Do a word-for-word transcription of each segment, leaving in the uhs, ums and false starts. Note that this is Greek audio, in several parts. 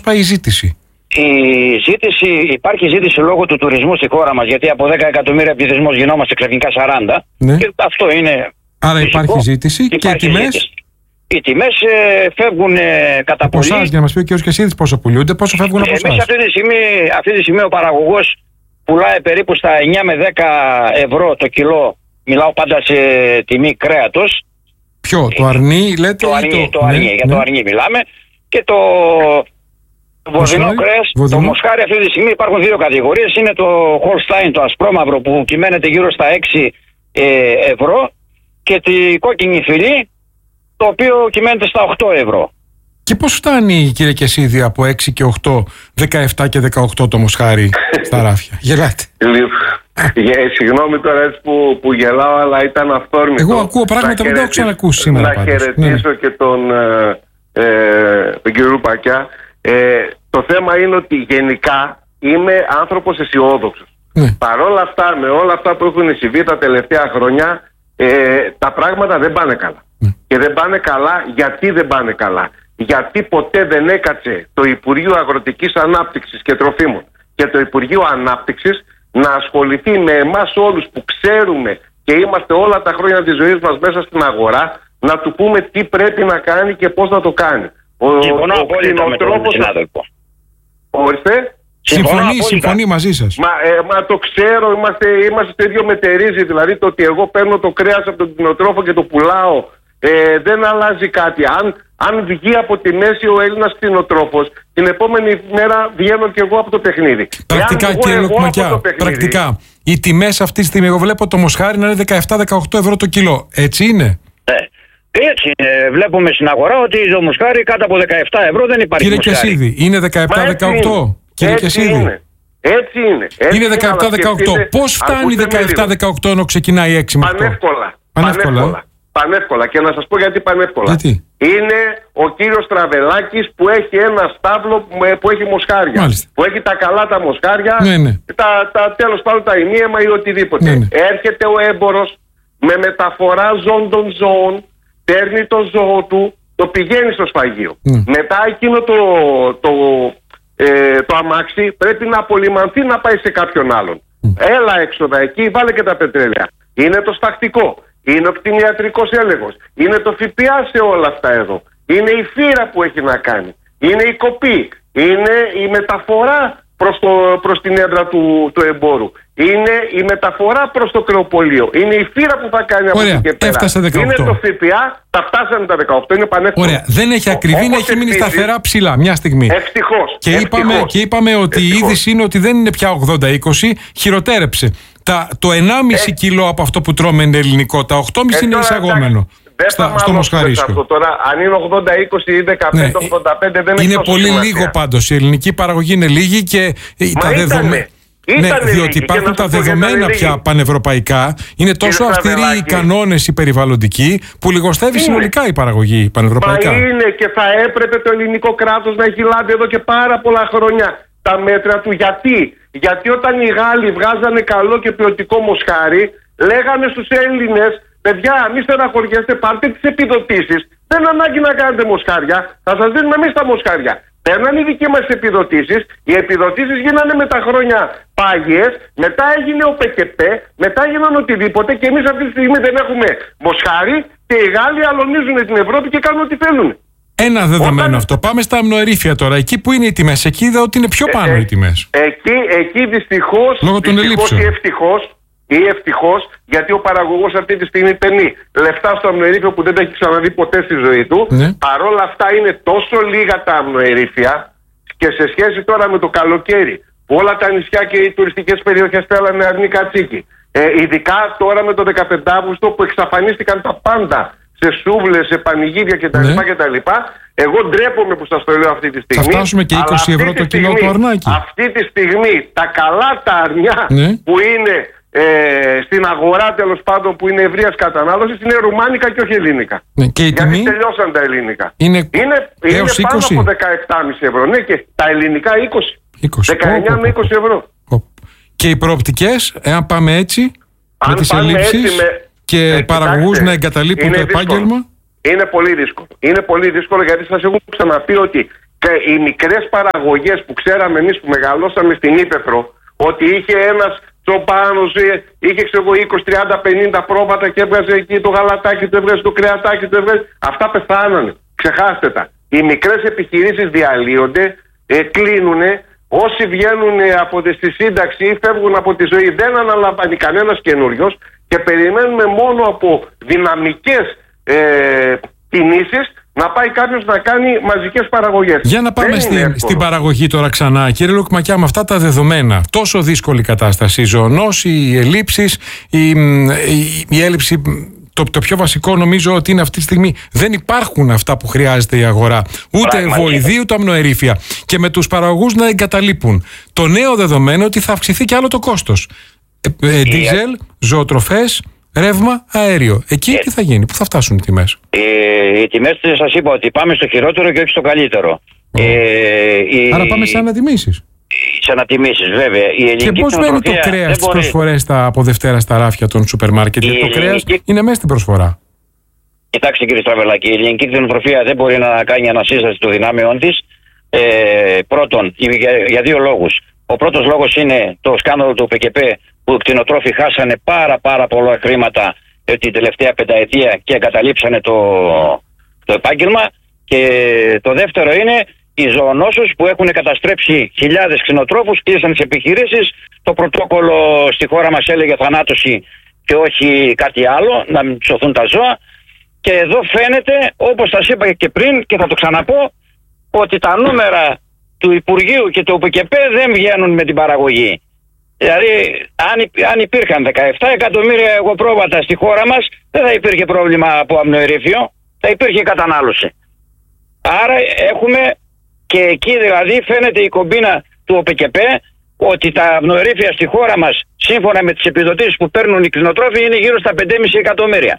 πάει η ζήτηση? Η ζήτηση, υπάρχει ζήτηση λόγω του τουρισμού στη χώρα μας, γιατί από δέκα εκατομμύρια πληθυσμός γινόμαστε ξαφνικά σαράντα. Ναι. Και αυτό είναι. Άρα φυσικό. υπάρχει ζήτηση. Υπάρχει και οι τιμές. ζήτηση. Οι τιμές ε, φεύγουν ε, κατά από πολύ. εσάς, για να μας πει ο κ. Κεσίδης πόσο πουλούνται, πόσο φεύγουν από εσάς? Εμείς αυτή τη στιγμή, αυτή τη στιγμή ο παραγωγός πουλάει περίπου στα εννιά με δέκα ευρώ το κιλό. Μιλάω πάντα σε τιμή κρέατος. Ποιο, το αρνί λέτε? Το αρνί, το... το αρνί, ναι, για ναι. το αρνί μιλάμε. Και το βοδινό κρέας, το μοσχάρι αυτή τη στιγμή υπάρχουν δύο κατηγορίες. Είναι το Holstein, το ασπρόμαυρο που κυμαίνεται γύρω στα έξι ε, ευρώ και τη κόκκινη φυλή, το οποίο κυμαίνεται στα οκτώ ευρώ. Και πώς φτάνει, κύριε Κεσίδη, από έξι και οκτώ, δεκαεπτά και δεκαοκτώ το μοσχάρι στα ράφια? Γελάτε. Yeah, συγγνώμη τώρα έτσι που, που γελάω, αλλά ήταν αυθόρμητο. Εγώ ακούω πράγματα που δεν έχω ξανακούσει σήμερα. Να πάντως. χαιρετήσω ναι. και τον, ε, ε, τον κύριο Ρουπακιά. Ε, το θέμα είναι ότι γενικά είμαι άνθρωπος αισιόδοξος. Ναι. Παρ' όλα αυτά, με όλα αυτά που έχουν συμβεί τα τελευταία χρόνια, ε, τα πράγματα δεν πάνε καλά. Ναι. Και δεν πάνε καλά γιατί δεν πάνε καλά. Γιατί ποτέ δεν έκατσε το Υπουργείο Αγροτικής Ανάπτυξης και Τροφίμων και το Υπουργείο Ανάπτυξης να ασχοληθεί με εμάς όλους που ξέρουμε και είμαστε όλα τα χρόνια της ζωής μας μέσα στην αγορά, να του πούμε τι πρέπει να κάνει και πώς να το κάνει. Συμφωνώ απόλυτα με τον συνάδελφο. Ορίστε. Συμφωνεί, συμφωνεί μαζί σας. Μα, ε, μα το ξέρω, είμαστε, είμαστε στο ίδιο μετερίζει. Δηλαδή το ότι εγώ παίρνω το κρέας από τον κτηνοτρόφο και το πουλάω, ε, δεν αλλάζει κάτι. Αν, αν βγει από τη μέση ο Έλληνας κτηνοτρόφος, την επόμενη μέρα βγαίνω και εγώ από το παιχνίδι. Πρακτικά, κύριε Λοκμακιά, πρακτικά. Οι τιμές αυτή τη στιγμή, εγώ βλέπω το μοσχάρι να είναι δεκαεπτά με δεκαοκτώ ευρώ το κιλό. Έτσι είναι? Ναι. Έτσι είναι. Βλέπουμε στην αγορά ότι το μοσχάρι κάτω από δεκαεπτά ευρώ δεν υπάρχει. Κύριε Κεσίδη, είναι δεκαεπτά με δεκαοκτώ? Κύριε Κεσίδη. Είναι. Έτσι είναι. Έτσι είναι δεκαεπτά με δεκαοκτώ. Πώς φτάνει δεκαεπτά με δεκαοκτώ ενώ ξεκινάει έξι με οκτώ? Πανεύκολα. Πανεύκολα. Πανεύκολα. Πανεύκολα. Και να σας πω γιατί πανεύκολα. Γιατί? Είναι ο κύριος Τραβελάκης που έχει ένα στάβλο που έχει μοσχάρια. Μάλιστα. Που έχει τα καλά τα μοσχάρια, ναι, ναι. τα, τα τέλος πάντων τα ημίαιμα ή οτιδήποτε. Ναι, ναι. Έρχεται ο έμπορος με μεταφορά ζών των ζώων, παίρνει το ζώο του, το πηγαίνει στο σφαγείο. Ναι. Μετά εκείνο το, το, ε, το αμάξι πρέπει να απολυμανθεί να πάει σε κάποιον άλλον. Mm. Έλα έξοδα εκεί, βάλε και τα πετρέλαια. Είναι το στακτικό. Είναι ο κτηνιατρικός έλεγχος. Είναι το ΦΠΑ σε όλα αυτά εδώ. Είναι η φύρα που έχει να κάνει. Είναι η κοπή. Είναι η μεταφορά προς, το, προς την έδρα του, του εμπόρου. Είναι η μεταφορά προς το κρεοπωλείο. Είναι η φύρα που θα κάνει από εκεί και πέρα. Έφτασε δεκαοκτώ. Είναι το ΦΠΑ, τα φτάσανε τα δεκαοκτώ. Είναι πανεύκολο. Ωραία. Δεν έχει ακριβή, έχει μείνει επίσης, σταθερά ψηλά μια στιγμή. Ευτυχώς. Και, είπαμε, και είπαμε ότι ευτυχώς. Η είδηση είναι ότι δεν είναι πια ογδόντα είκοσι, χειροτέρεψε. Τα, το ενάμιση ε, κιλό από αυτό που τρώμε είναι ελληνικό, τα οκτώ κόμμα πέντε ε, είναι εισαγόμενο. Στα, στο μοσχαρίσκο. Τώρα, αν είναι ογδόντα είκοσι ή δεκαπέντε ογδόντα πέντε ναι, δεν είναι. Είναι πολύ σημασία. Λίγο πάντως. Η ελληνική παραγωγή είναι λίγη και Μα τα δεδομένα. Ναι, διότι υπάρχουν τα δεδομένα πια πανευρωπαϊκά. Είναι τόσο αυστηροί οι κανόνες οι περιβαλλοντικοί που λιγοστεύει είναι. συνολικά η παραγωγή πανευρωπαϊκά. Μα είναι και θα έπρεπε το ελληνικό κράτος να έχει λάβει εδώ και πάρα πολλά χρόνια τα μέτρα του. Γιατί? Γιατί όταν οι Γάλλοι βγάζανε καλό και ποιοτικό μοσχάρι, λέγανε στους Έλληνες, παιδιά, μη στεναχωριέστε, πάρτε τις επιδοτήσεις. Δεν ανάγκη να κάνετε μοσχάρια, θα σας δίνουμε εμείς τα μοσχάρια. Παίρναν οι δικοί μας επιδοτήσεις, οι επιδοτήσεις γίνανε με τα χρόνια πάγιες, μετά έγινε ο ΠΚΠ, μετά έγιναν οτιδήποτε και εμείς αυτή τη στιγμή δεν έχουμε μοσχάρι και οι Γάλλοι αλωνίζουν την Ευρώπη και κάνουν ό,τι θέλουν. Ένα δεδομένο Όταν... αυτό. Πάμε στα αμνοερήφια τώρα. Εκεί που είναι οι τιμές, εκεί είδα ότι είναι πιο πάνω ε, οι τιμές. Εκεί, εκεί δυστυχώς, λόγω των ελλείψεων. Ή ευτυχώς, ή ευτυχώς, γιατί ο παραγωγός αυτή τη στιγμή παίρνει λεφτά στο αμνοερήφιο που δεν τα έχει ξαναδεί ποτέ στη ζωή του. Ναι. Παρόλα αυτά είναι τόσο λίγα τα αμνοερήφια και σε σχέση τώρα με το καλοκαίρι που όλα τα νησιά και οι τουριστικές περιοχές θέλανε αρνή κατσίκι. Ε, ειδικά τώρα με το δεκαπέντε Αύγουστο που εξαφανίστηκαν τα πάντα σε σούβλες, σε πανηγύρια κτλ. Ναι. κτλ. Εγώ ντρέπομαι που σας το λέω αυτή τη στιγμή. Θα φτάσουμε και είκοσι ευρώ το κιλό το αρνάκι. Αυτή τη στιγμή τα καλά τα αρνιά ναι. που είναι ε, στην αγορά τέλος πάντων που είναι ευρείας κατανάλωσης είναι ρουμάνικα και όχι ελληνικά. Ναι, και η γιατί τιμή τελειώσαν τα ελληνικά. Είναι, είναι, είναι πάνω είκοσι. Από δεκαεπτά κόμμα πέντε ευρώ. Ναι, και τα ελληνικά είκοσι. είκοσι. δεκαεννιά με είκοσι ευρώ. Και οι προοπτικές, εάν πάμε έτσι, αν με τις ελλείψεις με... και ε, παραγωγούς να εγκαταλείπουν το επάγγελμα. Είναι πολύ δύσκολο. Είναι πολύ δύσκολο γιατί σας έχω ξαναπεί ότι οι μικρές παραγωγές που ξέραμε εμείς που μεγαλώσαμε στην Ύπαιθρο, ότι είχε ένας τσοπάνος, είχε ξέρω είκοσι, τριάντα, πενήντα πρόβατα και έβγαζε εκεί το γαλατάκι, το έβγαζε το κρεατάκι, το έβγαζε. Αυτά πεθάνανε. Ξεχάστε τα. Οι μικρές επιχειρήσεις διαλύονται, ε, κλείνουνε. Όσοι βγαίνουν από τη, στη σύνταξη ή φεύγουν από τη ζωή, δεν αναλαμβάνει κανένας καινούριος και περιμένουμε μόνο από δυναμικές ε, κινήσεις να πάει κάποιος να κάνει μαζικές παραγωγές. Για να πάμε στην, στην παραγωγή τώρα ξανά. Κύριε Λουκμακιά, με αυτά τα δεδομένα, τόσο δύσκολη κατάσταση, η ζωονόση, οι ελλείψεις, η, η, η έλλειψη... Το, το πιο βασικό νομίζω ότι είναι αυτή τη στιγμή δεν υπάρχουν αυτά που χρειάζεται η αγορά. Ούτε βοηδή ούτε αμνοερήφια. Και με τους παραγωγούς να εγκαταλείπουν. Το νέο δεδομένο ότι θα αυξηθεί και άλλο το κόστος. Ε, ε, δίζελ, ζωοτροφές, ρεύμα, αέριο. Εκεί τι θα γίνει, πού θα φτάσουν οι τιμές? Ε, οι τιμές σας είπα ότι πάμε στο χειρότερο και όχι στο καλύτερο. Oh. Ε, Άρα πάμε σε ανατιμήσεις. Σε ανατιμήσεις, βέβαια. Η και πώς μένει το κρέας στις προσφορές τα, από Δευτέρα στα ράφια των σούπερ μάρκετ? Γιατί το ελληνική... κρέας είναι μέσα στην προσφορά. Κοιτάξτε κύριε Στραβελάκη, η ελληνική κτηνοτροφία δεν μπορεί να κάνει ανασύσταση των δυνάμεών της. Ε, πρώτον, για, για δύο λόγους. Ο πρώτος λόγος είναι το σκάνδαλο του ΠΚΠ, που οι κτηνοτρόφοι χάσανε πάρα πάρα πολλά χρήματα την τελευταία πενταετία και εγκαταλείψανε το, το επάγγελμα. Και το δεύτερο είναι οι ζωονόσους που έχουν καταστρέψει χιλιάδες κτηνοτρόφους, κλείσαν τις επιχειρήσεις. Το πρωτόκολλο στη χώρα μας έλεγε θανάτωση και όχι κάτι άλλο, να μην σωθούν τα ζώα. Και εδώ φαίνεται, όπως σας είπα και πριν και θα το ξαναπώ, ότι τα νούμερα του Υπουργείου και του ΟΠΚΠ δεν βγαίνουν με την παραγωγή. Δηλαδή, αν, αν υπήρχαν δεκαεπτά εκατομμύρια εγωπρόβατα στη χώρα μας, δεν θα υπήρχε πρόβλημα από αμνοερήφιο, θα υπήρχε κατανάλωση. Άρα έχουμε, και εκεί δηλαδή φαίνεται η κομπίνα του ΟΠΚΠ, ότι τα αμνοερήφια στη χώρα μας, σύμφωνα με τις επιδοτήσεις που παίρνουν οι κτηνοτρόφοι, είναι γύρω στα πέντε κόμμα πέντε εκατομμύρια.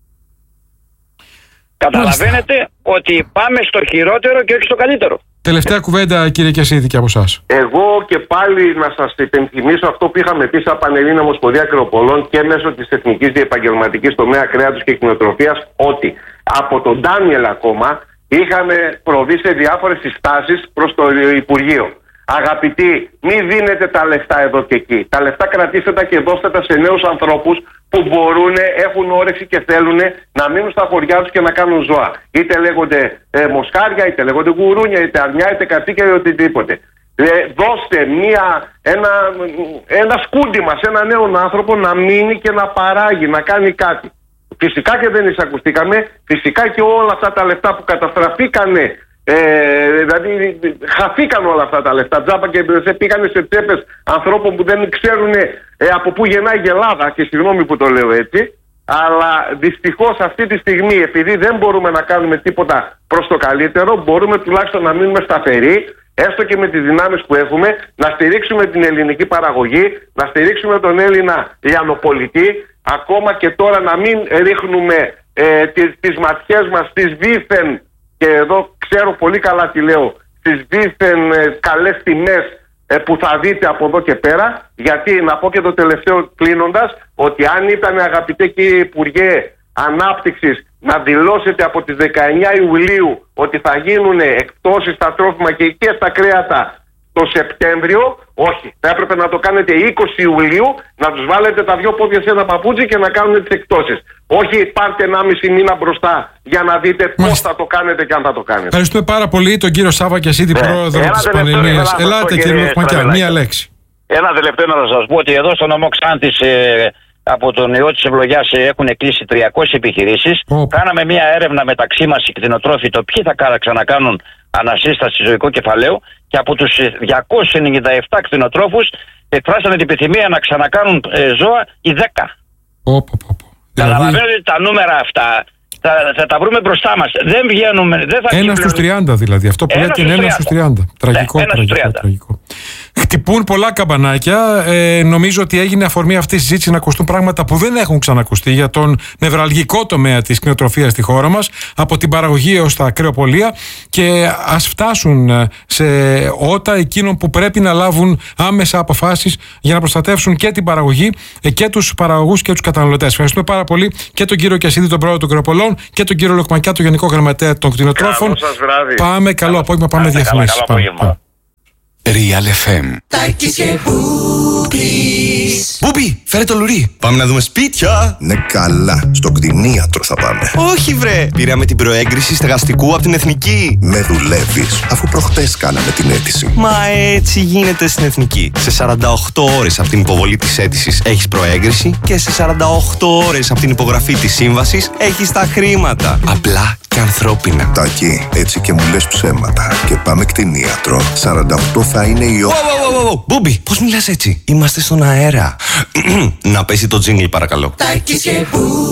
Καταλαβαίνετε ότι πάμε στο χειρότερο και όχι στο καλύτερο. Τελευταία κουβέντα, κύριε Κιασίδη, και από εσάς. Εγώ και πάλι να σας υπενθυμίσω αυτό που είχαμε πει σαν Πανελλήνια Ομοσπονδία Κρεοπολών και μέσω της Εθνικής Διεπαγγελματικής Τομέα Κρέατος και Κτηνοτροφίας, ότι από τον Ντάνιελ ακόμα είχαμε προβεί σε διάφορες συστάσεις προς το Υπουργείο. Αγαπητοί, μην δίνετε τα λεφτά εδώ και εκεί. Τα λεφτά κρατήστε τα και δώστε τα σε νέους ανθρώπους που μπορούν, έχουν όρεξη και θέλουν να μείνουν στα χωριά τους και να κάνουν ζώα. Είτε λέγονται ε, μοσχάρια, είτε λέγονται γουρούνια, είτε αρνιά, είτε κατσίκια, είτε οτιδήποτε. Ε, δώστε μία, ένα, ένα σκούντιμα σε ένα νέο άνθρωπο να μείνει και να παράγει, να κάνει κάτι. Φυσικά και δεν εισακουστήκαμε, φυσικά και όλα αυτά τα λεφτά που καταστραφήκανε, Ε, δηλαδή χαθήκαν όλα αυτά τα λεφτά τζάμπα και πήγανε σε τσέπες ανθρώπων που δεν ξέρουν ε, από πού γεννάει η Ελλάδα, και συγγνώμη που το λέω έτσι, αλλά δυστυχώς αυτή τη στιγμή, επειδή δεν μπορούμε να κάνουμε τίποτα προς το καλύτερο, μπορούμε τουλάχιστον να μείνουμε σταθεροί, έστω και με τις δυνάμεις που έχουμε, να στηρίξουμε την ελληνική παραγωγή, να στηρίξουμε τον Έλληνα λιανοπολιτή, ακόμα και τώρα να μην ρίχνουμε ε, τις, τις ματιές μας στις δίθεν, και εδώ ξέρω πολύ καλά τι λέω, στις δίθεν ε, καλές τιμές ε, που θα δείτε από εδώ και πέρα. Γιατί να πω και το τελευταίο κλείνοντας, ότι αν ήταν, αγαπητέ κύριε Υπουργέ Ανάπτυξης, να δηλώσετε από τις δεκαεννιά Ιουλίου ότι θα γίνουν εκπτώσεις στα τρόφιμα και, και στα κρέατα το Σεπτέμβριο, όχι. Θα έπρεπε να το κάνετε είκοσι Ιουλίου, να τους βάλετε τα δυο πόδια σε ένα παπούτσι και να κάνουν τις εκπτώσεις. Όχι πάρτε ενάμιση μήνα μπροστά για να δείτε πώς θα το κάνετε και αν θα το κάνετε. Ευχαριστούμε πάρα πολύ τον κύριο Σάβα Κιασίδη, ναι, πρόεδρο της Πανελλήνιας. Ελάτε κύριε Λουκμακιά, μία λέξη. Ένα τελευταίο να σας πω ότι εδώ στο νομό Ξάνθης ε, από τον ιό της ευλογιάς ε, έχουν κλείσει τριακόσιες επιχειρήσεις. Oh. Κάναμε μία έρευνα μεταξύ μας οι κτηνοτρόφοι, το ποιοι θα ξανακάνουν ανασύσταση ζωικού κεφαλαίου, και από τους διακόσιους ενενήντα επτά κτηνοτρόφους εκφράσανε την επιθυμία να ξανακάνουν ε, ζώα οι δέκα. Oh, oh, oh. Καταλαβαίνετε δηλαδή... τα νούμερα αυτά θα, θα τα βρούμε μπροστά μας. Δεν βγαίνουμε. Δεν θα ένα στους τριάντα δηλαδή. Αυτό που λέτε είναι ένα στους τριάντα. Τραγικό, ναι, τραγικό, τραγικό. χτυπούν πολλά καμπανάκια. Ε, νομίζω ότι έγινε αφορμή αυτή η συζήτηση να ακουστούν πράγματα που δεν έχουν ξανακουστεί για τον νευραλγικό τομέα της κτηνοτροφίας στη χώρα μας, από την παραγωγή έως τα κρεοπολία, και ας φτάσουν σε ότα εκείνων που πρέπει να λάβουν άμεσα αποφάσεις για να προστατεύσουν και την παραγωγή και τους παραγωγούς και τους καταναλωτές. Ευχαριστούμε πάρα πολύ και τον κύριο Κιασίδη, τον πρόεδρο των κρεοπολών, και τον κύριο Λοκμακιά, τον γενικό γραμματέα των κτηνοτρόφων. Καλό σας βράδυ. Πάμε, καλό απόγευμα, πάμε διαφημίσεις. Real εφ εμ. Τάκης και Μπούπης. Μπούπη, φέρε το λουρί. Πάμε να δούμε σπίτια. Ναι, καλά. Στο κτηνίατρο θα πάμε. Όχι, βρε. Πήραμε την προέγκριση στεγαστικού από την Εθνική. Με δουλεύεις, αφού προχτές κάναμε την αίτηση. Μα έτσι γίνεται στην Εθνική. Σε σαράντα οκτώ ώρες από την υποβολή της αίτησης έχεις προέγκριση και σε σαράντα οκτώ ώρες από την υπογραφή της σύμβασης έχεις τα χρήματα. Απλά και ανθρώπινα. Τάκη, έτσι και μου λες ψέματα. Και πάμε κτηνίατρο. σαράντα οκτώ θα είναι η ώρα. Μπούμπι, πώς μιλάς έτσι? Είμαστε στον αέρα. Να πέσει το τζίνγκλ, παρακαλώ. Τάκης και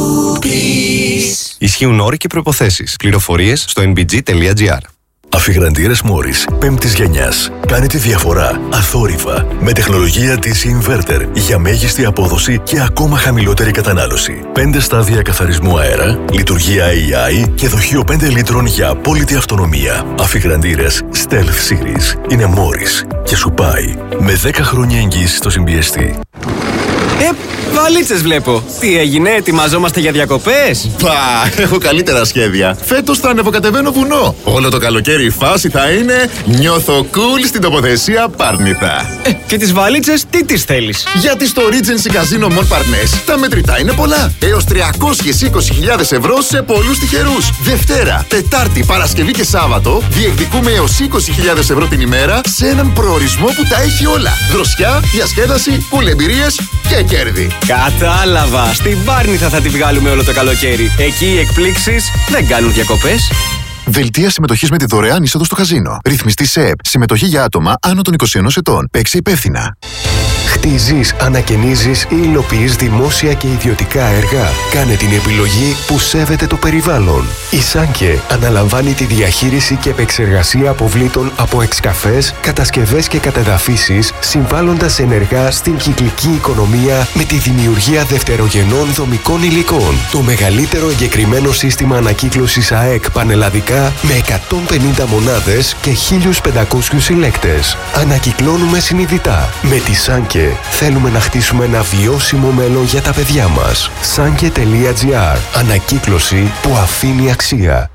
Μπούπης. Ισχύουν όροι και προϋποθέσεις. Πληροφορίες στο εν μπι τζι τελεία τζι άρ. Αφιγραντήρες Μόρις πέμπτης γενιάς. Κάνε τη διαφορά αθόρυβα με τεχνολογία ντι σι Inverter για μέγιστη απόδοση και ακόμα χαμηλότερη κατανάλωση. πέντε στάδια καθαρισμού αέρα, λειτουργία έι άι και δοχείο πέντε λίτρων για απόλυτη αυτονομία. Αφιγραντήρες Stealth Series είναι Μόρις και σου πάει με δέκα χρόνια εγγύηση στο συμπιεστή. Ε, βαλίτσες βλέπω. Τι έγινε, ετοιμαζόμαστε για διακοπές? Πα, έχω καλύτερα σχέδια. Φέτος θα ανεβοκατεβαίνω βουνό. Όλο το καλοκαίρι η φάση θα είναι νιώθω cool στην τοποθεσία Πάρνηθα. Ε, και τις βαλίτσες τι τις θέλεις? Γιατί στο Regency Casino Mall Parnes τα μετρητά είναι πολλά. Έως τριακόσιες είκοσι χιλιάδες ευρώ σε πολλούς τυχερούς. Δευτέρα, Τετάρτη, Παρασκευή και Σάββατο διεκδικούμε έως είκοσι χιλιάδες ευρώ την ημέρα σε έναν προορισμό που τα έχει όλα. Δροσιά, διασκέδαση, κουλεμπειρίες και κέρδη. Κατάλαβα. Στην Πάρνηθα θα τη βγάλουμε όλο το καλοκαίρι. Εκεί οι εκπλήξεις δεν κάνουν διακοπές. Δελτία συμμετοχής με τη δωρεάν είσοδο στο καζίνο. Ρυθμιστή ΣΕΕΠ. Συμμετοχή για άτομα άνω των είκοσι ενός ετών. Παίξε υπεύθυνα. Χτίζεις, ανακαινίζεις ή υλοποιείς δημόσια και ιδιωτικά έργα. Κάνε την επιλογή που σέβεται το περιβάλλον. Η Σάνκε αναλαμβάνει τη διαχείριση και επεξεργασία αποβλήτων από εξκαφές, κατασκευές και κατεδαφίσεις, συμβάλλοντας ενεργά στην κυκλική οικονομία με τη δημιουργία δευτερογενών δομικών υλικών. Το μεγαλύτερο εγκεκριμένο σύστημα ανακύκλωσης ΑΕΚ πανελλαδικά με εκατόν πενήντα μονάδες και χίλιους πεντακόσιους συλλέκτες. Ανακυκλώνουμε συνειδητά. Με τη Σάνκε θέλουμε να χτίσουμε ένα βιώσιμο μέλλον για τα παιδιά μας. Sanke τελεία τζι άρ. Ανακύκλωση που αφήνει αξία.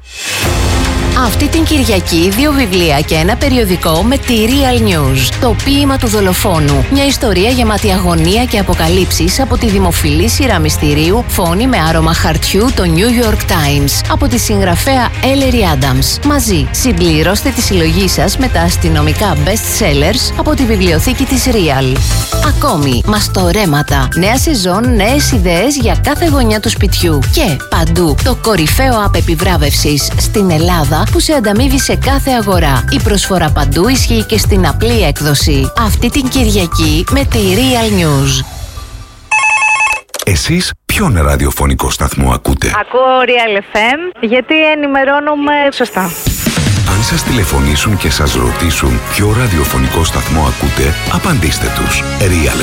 Αυτή την Κυριακή δύο βιβλία και ένα περιοδικό με τη Real News. Το ποίημα του δολοφόνου. Μια ιστορία γεμάτη αγωνία και αποκαλύψεις από τη δημοφιλή σειρά μυστηρίου Φόνη με άρωμα χαρτιού, το New York Times, από τη συγγραφέα Ellery Adams. Μαζί συμπληρώστε τη συλλογή σας με τα αστυνομικά best sellers από τη βιβλιοθήκη της Real. Ακόμη, μαστορέματα. Νέα σεζόν, νέες ιδέες για κάθε γωνιά του σπιτιού. Και παντού το κορυφαίο app επιβράβευσης στην Ελλάδα που σε ανταμείβει σε κάθε αγορά. Η προσφορά παντού ισχύει και στην απλή έκδοση. Αυτή την Κυριακή με τη Real News. Εσείς ποιον ραδιοφωνικό σταθμό ακούτε? Ακούω Real εφ εμ γιατί ενημερώνουμε σωστά. Αν σας τηλεφωνήσουν και σας ρωτήσουν ποιο ραδιοφωνικό σταθμό ακούτε, απαντήστε τους. Real